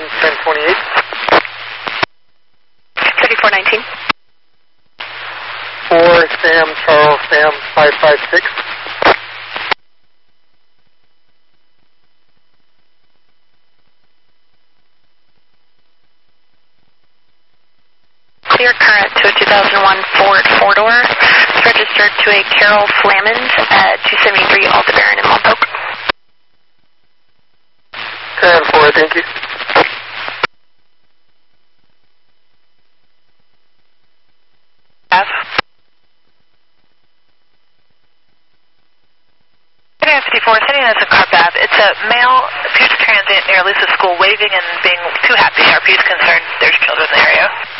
1028. 3419. 4 Sam Charles Sam 556. Clear current to a 2001 Ford four-door. It's registered to a Carol Flammonds at 273 Aldebaran in Lompoc. 10-4, thank you. F. 54, sending us a CarPAB. It's a male, appears transient near Lisa's school, waving and being too happy. RP is concerned there's children in the area.